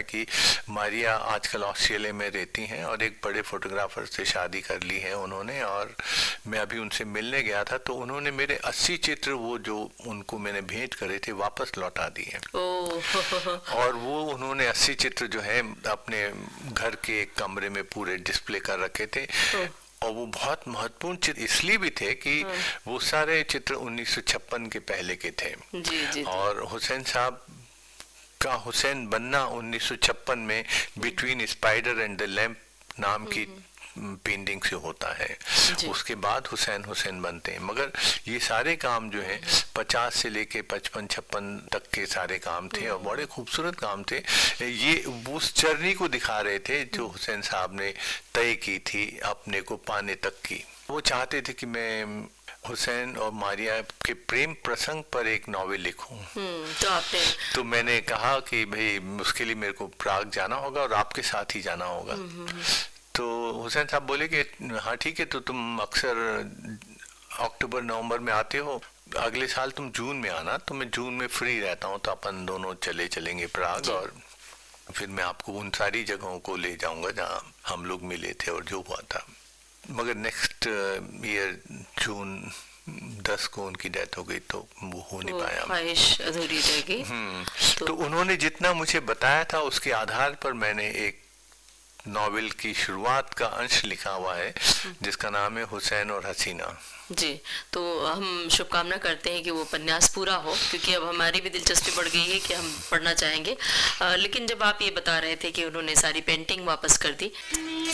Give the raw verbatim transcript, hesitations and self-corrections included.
कि मारिया आजकल ऑस्ट्रेलिया में रहती हैं और एक बड़े फोटोग्राफर से शादी कर ली है उन्होंने, और मैं अभी उनसे मिलने गया था तो उन्होंने मेरे अस्सी चित्र वो जो उनको मैंने भेंट करे थे वापस लौटा दिए। और वो उन्होंने अस्सी चित्र जो है अपने घर के एक कमरे में पूरे डिस्प्ले कर रखे थे, और वो बहुत महत्वपूर्ण चित्र इसलिए भी थे कि वो सारे चित्र उन्नीस सौ छप्पन के पहले के थे। जी, जी, और हुसैन साहब का हुसैन बनना उन्नीस सौ छप्पन में between spider and the lamp नाम की पेंटिंग से होता है। उसके बाद हुसैन हुसैन बनते हैं, मगर ये सारे काम जो हैं पचास से लेके पचपन छप्पन तक के सारे काम थे और बड़े खूबसूरत काम थे। ये उस जर्नी को दिखा रहे थे जो हुसैन साहब ने तय की थी अपने को पाने तक की। वो चाहते थे कि मैं हुसैन और मारिया के प्रेम प्रसंग पर एक नॉवेल लिखूं। तो आपने तो मैंने कहा कि भाई उसके लिए मेरे को प्राग जाना होगा और आपके साथ ही जाना होगा। तो हुसैन साहब बोले कि हाँ ठीक है, तो तुम अक्सर अक्टूबर नवंबर में आते हो, अगले साल तुम जून में आना, तो मैं जून में फ्री रहता हूँ, तो अपन दोनों चले चलेंगे प्राग और फिर मैं आपको उन सारी जगहों को ले जाऊंगा जहाँ हम लोग मिले थे और जो हुआ था। मगर नेक्स्ट ईयर जून दस को उनकी डेथ हो गई, तो वो हो नहीं पाया, ख्वाहिश अधूरी रह गई। तो, तो उन्होंने जितना मुझे बताया था उसके आधार पर मैंने एक नॉवेल की शुरुआत का अंश लिखा हुआ है जिसका नाम है हुसैन और हसीना। जी, तो हम शुभकामना करते हैं कि वो उपन्यास पूरा हो, क्योंकि अब हमारी भी दिलचस्पी बढ़ गई है कि हम पढ़ना चाहेंगे। आ, लेकिन जब आप ये बता रहे थे कि उन्होंने सारी पेंटिंग वापस कर दी,